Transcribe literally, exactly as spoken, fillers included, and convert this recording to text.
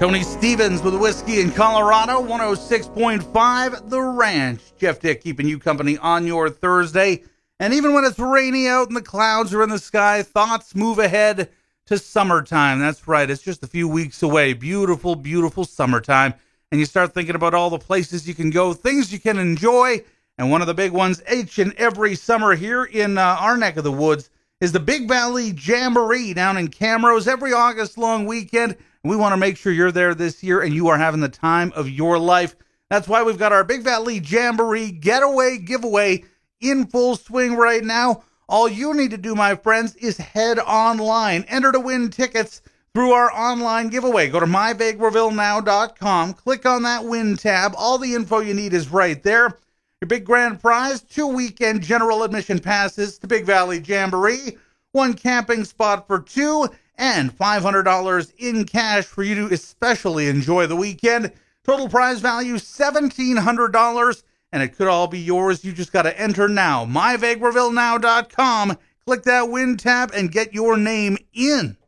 Tony Stevens with Whiskey in Colorado, one oh six point five, The Ranch. Jeff Dick keeping you company on your Thursday. And even when it's rainy out and the clouds are in the sky, thoughts move ahead to summertime. That's right, it's just a few weeks away. Beautiful, beautiful summertime. And you start thinking about all the places you can go, things you can enjoy. And one of the big ones each and every summer here in uh, our neck of the woods is the Big Valley Jamboree down in Camrose every August long weekend. We want to make sure you're there this year and you are having the time of your life. That's why we've got our Big Valley Jamboree Getaway Giveaway in full swing right now. All you need to do, my friends, is head online. Enter to win tickets through our online giveaway. Go to my vegreville now dot com. Click on that win tab. All the info you need is right there. Your big grand prize, two weekend general admission passes to Big Valley Jamboree, one camping spot for two, and five hundred dollars in cash for you to especially enjoy the weekend. Total prize value, seventeen hundred dollars, and it could all be yours. You just got to enter now. my vegreville now dot com. Click that win tab and get your name in.